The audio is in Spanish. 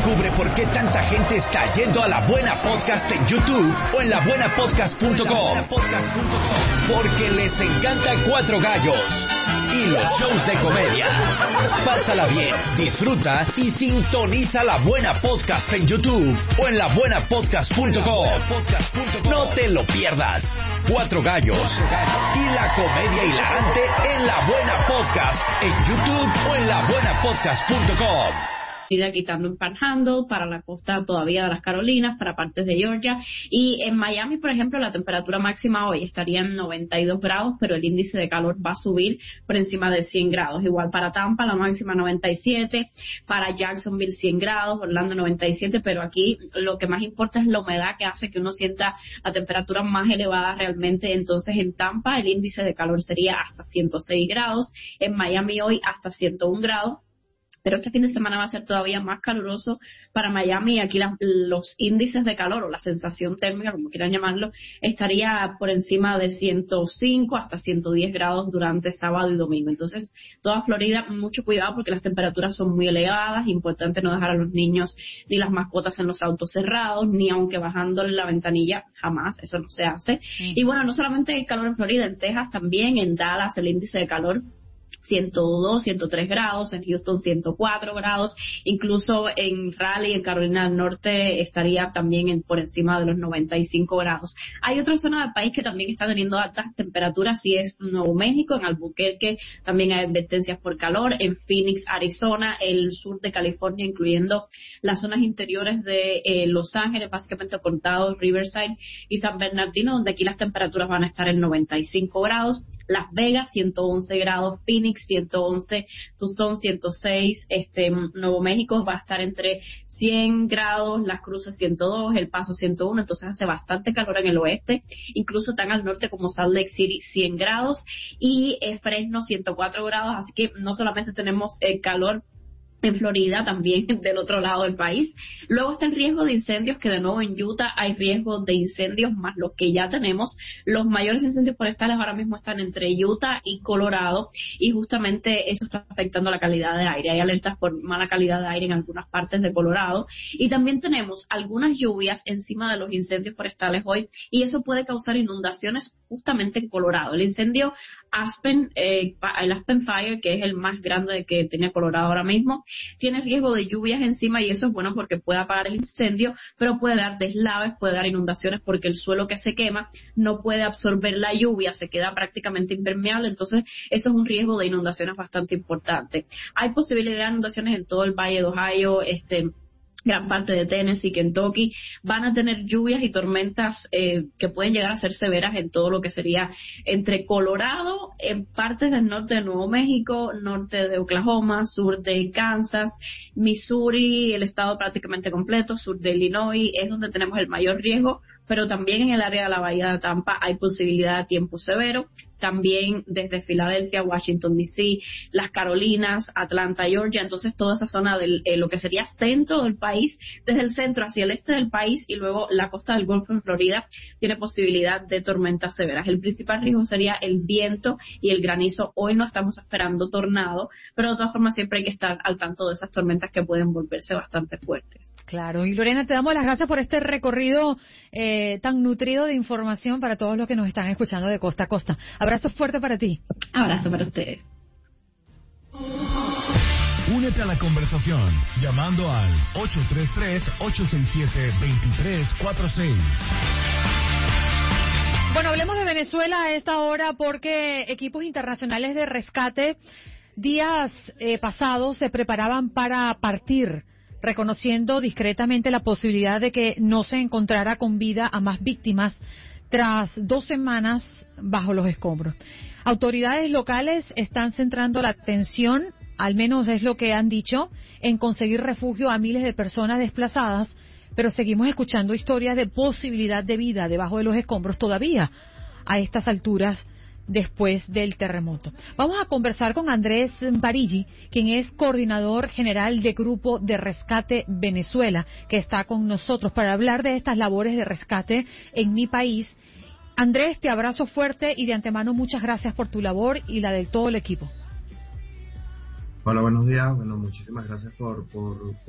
Descubre por qué tanta gente está yendo a La Buena Podcast en YouTube o en labuenapodcast.com. Porque les encanta Cuatro Gallos y los shows de comedia. Pásala bien, disfruta y sintoniza La Buena Podcast en YouTube o en labuenapodcast.com. No te lo pierdas. Cuatro Gallos y la comedia hilarante en La Buena Podcast en YouTube o en labuenapodcast.com. Quitando en Panhandle, para la costa todavía de las Carolinas, para partes de Georgia, y en Miami, por ejemplo, la temperatura máxima hoy estaría en 92 grados, pero el índice de calor va a subir por encima de 100 grados. Igual para Tampa, la máxima 97, para Jacksonville 100 grados, Orlando 97, pero aquí lo que más importa es la humedad, que hace que uno sienta la temperatura más elevada realmente. Entonces en Tampa el índice de calor sería hasta 106 grados, en Miami hoy hasta 101 grados. Pero este fin de semana va a ser todavía más caluroso para Miami. Aquí los índices de calor o la sensación térmica, como quieran llamarlo, estaría por encima de 105 hasta 110 grados durante sábado y domingo. Entonces, toda Florida, mucho cuidado porque las temperaturas son muy elevadas. Importante no dejar a los niños ni las mascotas en los autos cerrados, ni aunque bajándole la ventanilla, jamás, eso no se hace. Y bueno, no solamente hay calor en Florida, en Texas también, en Dallas el índice de calor 102, 103 grados, en Houston 104 grados, incluso en Raleigh, en Carolina del Norte, estaría también por encima de los 95 grados. Hay otra zona del país que también está teniendo altas temperaturas, y es Nuevo México, en Albuquerque también hay advertencias por calor, en Phoenix, Arizona, el sur de California, incluyendo las zonas interiores de Los Ángeles, básicamente Condado, Riverside y San Bernardino, donde aquí las temperaturas van a estar en 95 grados, Las Vegas 111 grados, Phoenix 111, Tucson 106, Nuevo México va a estar entre 100 grados, Las Cruces 102, El Paso 101, entonces hace bastante calor en el oeste, incluso tan al norte como Salt Lake City 100 grados y Fresno 104 grados, así que no solamente tenemos calor en Florida, también del otro lado del país. Luego está el riesgo de incendios, que de nuevo en Utah hay riesgo de incendios más los que ya tenemos. Los mayores incendios forestales ahora mismo están entre Utah y Colorado, y justamente eso está afectando la calidad de aire. Hay alertas por mala calidad de aire en algunas partes de Colorado, y también tenemos algunas lluvias encima de los incendios forestales hoy, y eso puede causar inundaciones justamente en Colorado. El incendio el Aspen Fire, que es el más grande que tiene Colorado ahora mismo, tiene riesgo de lluvias encima, y eso es bueno porque puede apagar el incendio, pero puede dar deslaves, puede dar inundaciones porque el suelo que se quema no puede absorber la lluvia, se queda prácticamente impermeable, entonces eso es un riesgo de inundaciones bastante importante. Hay posibilidad de inundaciones en todo el Valle de Ohio, gran parte de Tennessee, Kentucky, van a tener lluvias y tormentas que pueden llegar a ser severas en todo lo que sería entre Colorado, en partes del norte de Nuevo México, norte de Oklahoma, sur de Kansas, Missouri, el estado prácticamente completo, sur de Illinois, es donde tenemos el mayor riesgo, pero también en el área de la Bahía de Tampa hay posibilidad de tiempo severo. También desde Filadelfia, Washington D.C., las Carolinas, Atlanta, Georgia, entonces toda esa zona de lo que sería centro del país, desde el centro hacia el este del país, y luego la costa del Golfo en Florida tiene posibilidad de tormentas severas. El principal riesgo sería el viento y el granizo. Hoy no estamos esperando tornado, pero de todas formas siempre hay que estar al tanto de esas tormentas que pueden volverse bastante fuertes. Claro, y Lorena, te damos las gracias por este recorrido tan nutrido de información para todos los que nos están escuchando de costa a costa. Abrazo fuerte para ti. Abrazo para ustedes. Únete a la conversación llamando al 833-867-2346. Bueno, hablemos de Venezuela a esta hora porque equipos internacionales de rescate días pasados se preparaban para partir, reconociendo discretamente la posibilidad de que no se encontrara con vida a más víctimas tras 2 semanas bajo los escombros. Autoridades locales están centrando la atención, al menos es lo que han dicho, en conseguir refugio a miles de personas desplazadas, pero seguimos escuchando historias de posibilidad de vida debajo de los escombros todavía a estas alturas después del terremoto. Vamos a conversar con Andrés Parigi, quien es coordinador general de Grupo de Rescate Venezuela, que está con nosotros para hablar de estas labores de rescate en mi país. Andrés, te abrazo fuerte y de antemano muchas gracias por tu labor y la de todo el equipo. Hola, buenos días. Bueno, muchísimas gracias por